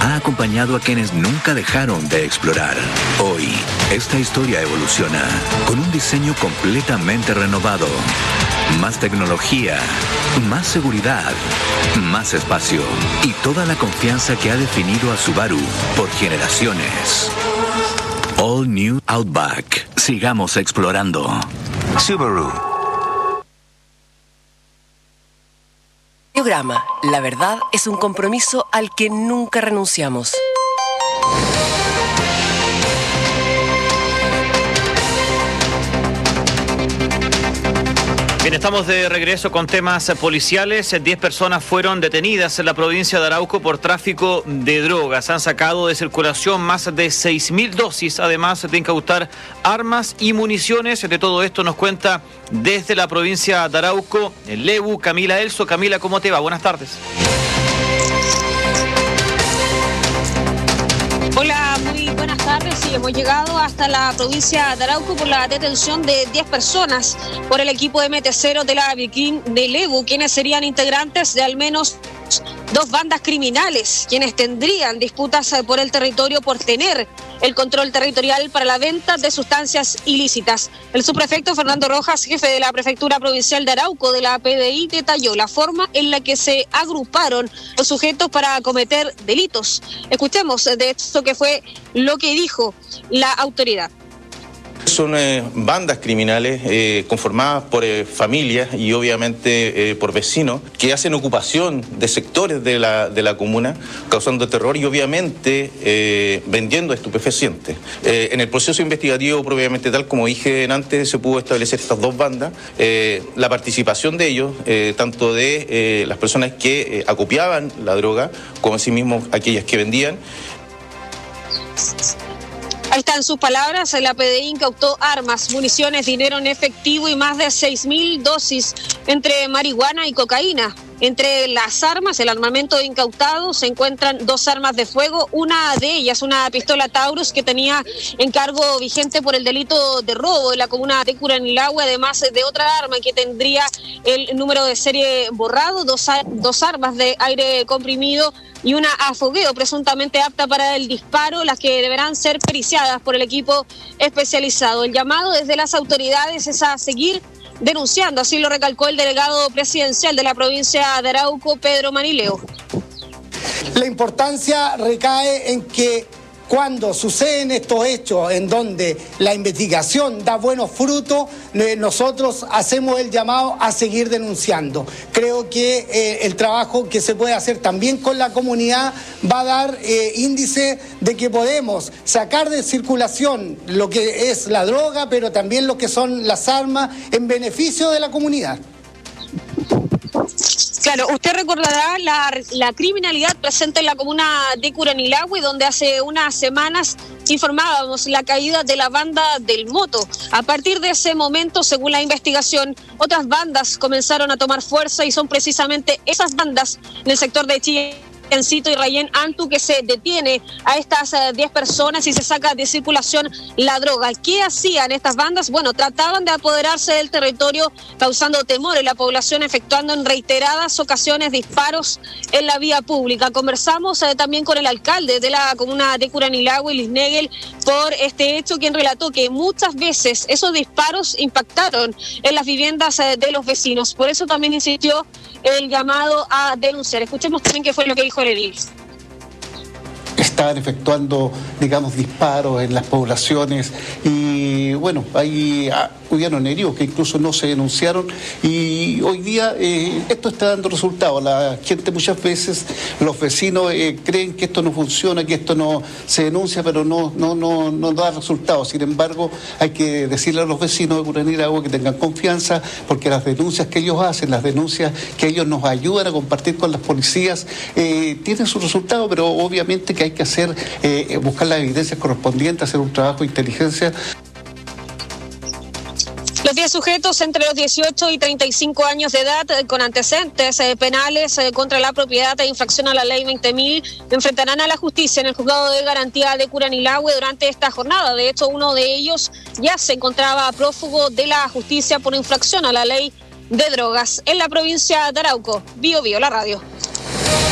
ha acompañado a quienes nunca dejaron de explorar. Hoy, esta historia evoluciona con un diseño completamente renovado. Más tecnología, más seguridad, más espacio y toda la confianza que ha definido a Subaru por generaciones. All New Outback. Sigamos explorando. Subaru. Programa. La verdad es un compromiso al que nunca renunciamos. Bien, estamos de regreso con temas policiales. 10 personas fueron detenidas en la provincia de Arauco por tráfico de drogas. Han sacado de circulación más de 6.000 dosis, además de incautar armas y municiones. De todo esto nos cuenta desde la provincia de Arauco, el Lebu, Camila Elso. Camila, ¿cómo te va? Buenas tardes. Hola, muy buenas tardes. Sí, hemos llegado hasta la provincia de Arauco por la detención de 10 personas por el equipo MT0 de la Viking de Lebu, quienes serían integrantes de al menos 2 bandas criminales, quienes tendrían disputas por el territorio por tener el control territorial para la venta de sustancias ilícitas. El subprefecto Fernando Rojas, jefe de la Prefectura Provincial de Arauco de la PDI, detalló la forma en la que se agruparon los sujetos para cometer delitos. Escuchemos de esto que fue lo que dijo la autoridad. Son bandas criminales conformadas por familias y obviamente por vecinos que hacen ocupación de sectores de la comuna, causando terror y obviamente vendiendo estupefacientes. En el proceso investigativo propiamente tal, como dije antes, se pudo establecer estas 2 bandas, la participación de ellos, tanto de las personas que acopiaban la droga, como asimismo aquellas que vendían. Ahí están sus palabras. La PDI incautó armas, municiones, dinero en efectivo y más de 6.000 dosis entre marihuana y cocaína. Entre las armas, el armamento incautado, se encuentran 2 armas de fuego, una de ellas una pistola Taurus que tenía encargo vigente por el delito de robo en la comuna de Curanilahue, además de otra arma que tendría el número de serie borrado, 2 armas de aire comprimido y una a fogueo presuntamente apta para el disparo, las que deberán ser periciadas por el equipo especializado. El llamado desde las autoridades es a seguir denunciando, así lo recalcó el delegado presidencial de la provincia de Arauco, Pedro Manileo. La importancia recae en que cuando suceden estos hechos en donde la investigación da buenos frutos, nosotros hacemos el llamado a seguir denunciando. Creo que el trabajo que se puede hacer también con la comunidad va a dar índice de que podemos sacar de circulación lo que es la droga, pero también lo que son las armas en beneficio de la comunidad. Claro, usted recordará la criminalidad presente en la comuna de Curanilahue, donde hace unas semanas informábamos la caída de la banda del Moto. A partir de ese momento, según la investigación, otras bandas comenzaron a tomar fuerza y son precisamente esas bandas en el sector de Chillencito y Rayén Antu que se detiene a estas 10 personas y se saca de circulación la droga. ¿Qué hacían estas bandas? Bueno, trataban de apoderarse del territorio causando temor en la población, efectuando en reiteradas ocasiones disparos en la vía pública. Conversamos también con el alcalde de la comuna de Curanilahue, Luis Negel, por este hecho, quien relató que muchas veces esos disparos impactaron en las viviendas de los vecinos. Por eso también insistió el llamado a denunciar. Escuchemos también qué fue lo que dijo el edil. Estaban efectuando, digamos, disparos en las poblaciones y bueno, ahí hubieron heridos que incluso no se denunciaron y hoy día esto está dando resultados. La gente muchas veces, los vecinos creen que esto no funciona, que esto no se denuncia, pero no da resultados. Sin embargo, hay que decirle a los vecinos de Curanilahue que tengan confianza, porque las denuncias que ellos hacen, las denuncias que ellos nos ayudan a compartir con las policías, tienen su resultado, pero obviamente que hay que buscar las evidencias correspondientes, hacer un trabajo de inteligencia. Los 10 sujetos entre los 18 y 35 años de edad con antecedentes penales contra la propiedad e infracción a la ley 20.000 enfrentarán a la justicia en el juzgado de garantía de Curanilahue durante esta jornada. De hecho, uno de ellos ya se encontraba prófugo de la justicia por infracción a la ley de drogas. En la provincia de Arauco, Bio Bio, la radio.